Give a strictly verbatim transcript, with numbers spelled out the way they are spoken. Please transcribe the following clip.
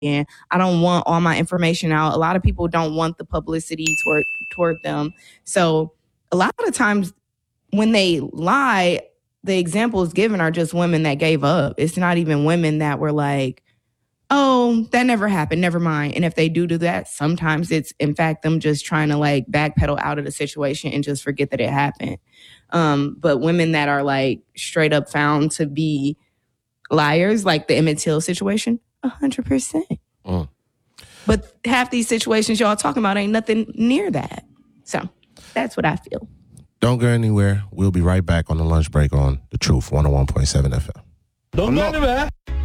and I don't want all my information out. A lot of people don't want the publicity toward toward them. So a lot of times when they lie, the examples given are just women that gave up. It's not even women that were like, oh, that never happened, never mind. And if they do do that, sometimes it's in fact them just trying to like backpedal out of the situation and just forget that it happened. Um, but women that are like straight up found to be liars, like the Emmett Till situation, a hundred percent. But half these situations y'all talking about ain't nothing near that. So that's what I feel. Don't go anywhere. We'll be right back on the lunch break on The Truth, one oh one point seven F M. Don't go anywhere.